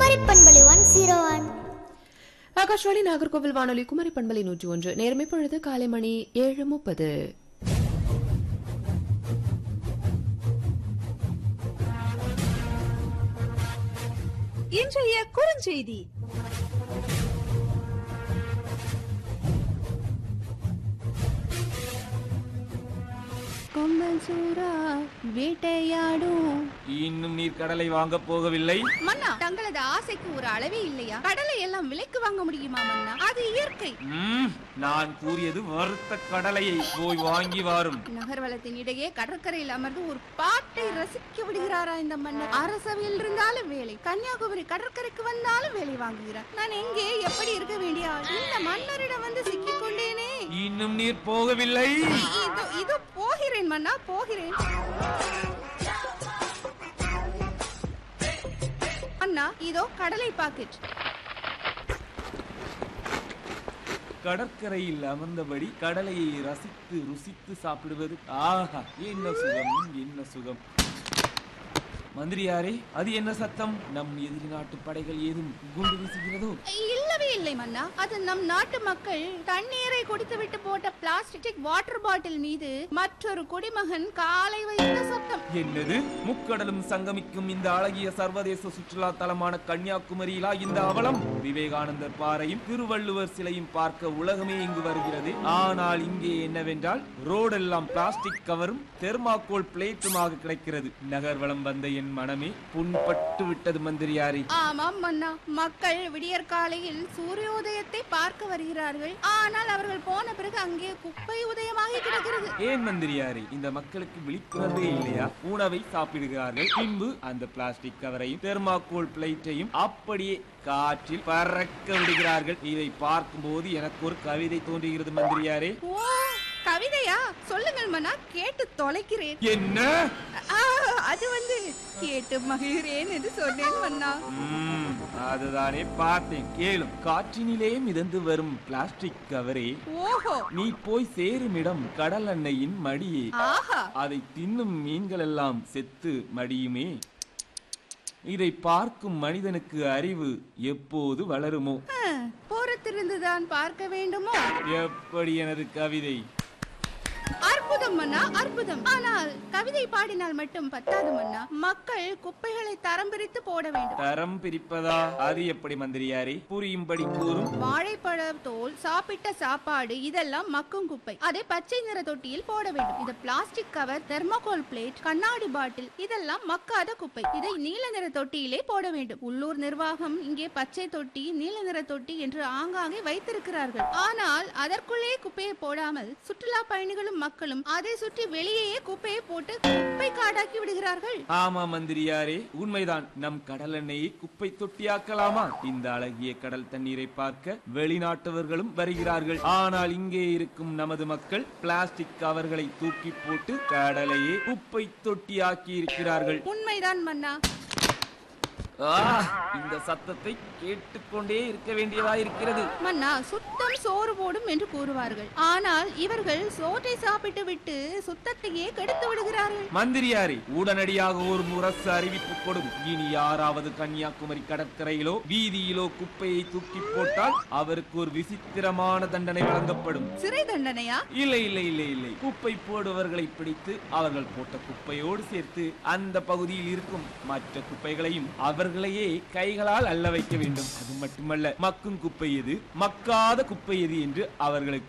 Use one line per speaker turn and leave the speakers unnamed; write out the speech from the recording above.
குமரி பண்பலை 101.
ஆகாஷ்வாணி நாகர்கோவில் வானொலி குமரி பண்பலை 101. நேரம் இப்பொழுது காலை மணி 7:30.
இன்றைய குறுஞ்செய்தி.
கொம்பன் சூரா வேட்டையாடும்.
இன்னும் நீர் கடலை வாங்க போகவில்லை?
மன்னா, தங்களது ஆசைக்கு ஒரு அளவே இல்லையா? கடலை எல்லாம் விலைக்கு வாங்க முடியுமா மன்னா? அது இயற்கை.
நான் கூறியது வறுத்த கடலையை போய் வாங்கி வாரும்.
நகர்வலத்தின் இடையே கடற்கரையில் அமர்ந்து ஒரு பாட்டை ரசிக்க விடுகிறாரா இந்த மன்னர்? அரசவையில் இருந்தாலும் வேலை, கன்னியாகுமரி கடற்கரைக்கு வந்தாலும் வேலை வாங்குகிறார். நான் எங்கே எப்படி இருக்க வேண்டிய ஆள்? இந்த மன்னரிடம் வந்து சிக்கிக் கொண்டேனே.
இன்னும் நீர் போகவில்லை?
இதோ போகிறேன் மன்னா, போகிறேன். அண்ணா, இதோ கடலை பாக்கெட்.
கடற்கரையில் அமர்ந்தபடி கடலையை ரசித்து ருசித்து சாப்பிடுவது ஆஹா, என்ன சுகம், என்ன சுகம். மந்திரியாரே, அது என்ன சத்தம்? நம் எதிரி நாட்டு படைகள் ஏதும் குண்டு வீசுகிறதோ?
இல்லவே இல்லை மன்னா, அது நம் நாட்டு மக்கள் தண்ணீரை குடித்துவிட்டு போட்ட பிளாஸ்டிக் வாட்டர் பாட்டில் மீது மற்றொரு குடிமகன் காலை வைத்த சத்தம்.
என்னது? முக்கடலும் சங்கமிக்கும் இந்த அழகிய சர்வதேச சுற்றுலா தலமான கன்னியாகுமரியிலா இந்த அவலம்? விவேகானந்தர் பாறையும் திருவள்ளுவர் சிலையும் பார்க்க உலகமே இங்கு வருகிறது. ஆனால் இங்கே என்னவென்றால் ரோடெல்லாம் பிளாஸ்டிக் கவரும் தெர்மாக்கோல் பிளேட்டுமாக கிடைக்கிறது. நகர்வலம் வந்த என் மனமே புண்பட்டு விட்டது மந்திரியாரே.
ஆமாம் மன்னா, மக்கள் விடியற்காலையில் சூரியோதயத்தை பார்க்க வருகிறார்கள். ஆனால் அவர்கள் போன பிறகு அங்கே குப்பை உதயமாகி கிடக்கிறது.
ஏன் மந்திரியாரே, இந்த மக்களுக்கு விழிப்புணர்வே இல்லையா? உணவை சாப்பிடுகிறார்கள், பின்பு அந்த பிளாஸ்டிக் கவரையும் தெர்மாக்கோல் பிளேட்டையும் அப்படியே காற்றில் பறக்க விடுகிறார்கள். இதை பார்க்கும் போது எனக்கு ஒரு கவிதை தோன்றுகிறது மந்திரியாரே.
ஓ, கவிதையா? சொல்லுங்கள் மன்னா, கேட்டு தொலைக்கிறேன்.
என்ன?
அது வந்து கேட்டு மகிழ்கிறேன் என்று சொன்னேன் மன்னா.
அதுதானே பார்த்தேன். கேளும். காற்றினிலே மிதந்து வரும் பிளாஸ்டிக் கவரே,
ஓஹோ,
நீ போய் சேருமிடம் கடல் அன்னையின் மடியே.
ஆஹா,
அதை தின்னும் மீன்கள் எல்லாம் செத்து மடியுமே. இதை பார்க்கும் மனிதனுக்கு அறிவு எப்போது வளருமோ?
பொறுத்திருந்துதான் பார்க்க வேண்டுமோ?
எப்படி எனது கவிதை?
அற்புதம் மன்னா, அற்புதம். ஆனால் கவிதை பாடினால் மட்டும் பத்தாது மன்னா, மக்கள் குப்பைகளை தரம் பிரித்து போட வேண்டும்.
தரம் பிரிப்பதா? அது எப்படி மந்திரியாரே? புரியும்படி கூறும்.
வாழைப்பழ தோல், சாப்பிட்ட சாப்பாடு இதெல்லாம் மக்கும் குப்பை. அதை பச்சை நிற தொட்டியில் போட வேண்டும். இது பிளாஸ்டிக் கவர், தெர்மாகோல் பிளேட், கண்ணாடி பாட்டில் இதெல்லாம் மக்காத குப்பை. இதை நீல நிற தொட்டியிலே போட வேண்டும். உள்ளூர் நிர்வாகம் இங்கே பச்சை தொட்டி, நீல நிற தொட்டி என்று ஆங்காங்கே வைத்திருக்கிறார்கள். ஆனால் அதற்குள்ளே குப்பையை போடாமல் சுற்றுலா பயணிகளும் மக்களும் அதை சுற்றி வெளியே குப்பையை போட்டு குப்பை காடாக்கி விடுகிறார்கள்.
ஆமா மந்திரியாரே, உண்மைதான். நம் கடல் எண்ணெயை குப்பை தொட்டியாக்கலாமா? இந்த அழகிய கடல் தண்ணீரை பார்க்க வெளிநாட்டவர்களும் வருகிறார்கள். ஆனால் இங்கே இருக்கும் நமது மக்கள் பிளாஸ்டிக் கவர்களை தூக்கி போட்டு கடலையே குப்பை தொட்டியாக்கி இருக்கிறார்கள்.
உண்மைதான் மன்னா.
இந்த சத்தத்தை கேட்டுக்கொண்டே இருக்க வேண்டியதாயிருக்கிறது.
மன்னா, சுத்தம் சோறு போடும் என்று கூறுவார்கள். ஆனால் இவர்கள் சோற்றை சாப்பிட்டு விட்டு சுத்தத்தையே கெடுத்து விடுகிறார்கள்.
மந்திரியாரே, உடனடியாக ஒரு முரசு அறிவிப்பு கொடும். இனி யாராவது கன்னியாகுமரி கடற்கரையிலோ வீதியிலோ குப்பையை தூக்கி போட்டால் அவருக்கு ஒரு விசித்திரமான தண்டனை வழங்கப்படும்.
சிறை தண்டனையா?
இல்லை இல்லை இல்லை இல்லை, குப்பை போடுவர்களை பிடித்து அவர்கள் போட்ட குப்பையோடு சேர்த்து அந்த பகுதியில் இருக்கும் மற்ற குப்பைகளையும் அவர்களையே கைகளால் அள்ள வைக்க வேண்டும். அது மட்டுமல்ல, மக்கும் குப்பை எது, மக்காத குப்பை எது என்று அவர்களுக்கு